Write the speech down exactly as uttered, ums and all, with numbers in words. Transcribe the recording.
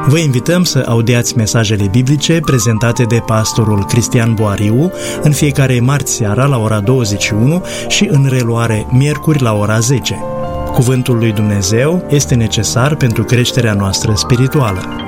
Vă invităm să audiați mesajele biblice prezentate de pastorul Cristian Boariu în fiecare marți seara la ora douăzeci și unu și în reluare miercuri la ora zece. Cuvântul lui Dumnezeu este necesar pentru creșterea noastră spirituală.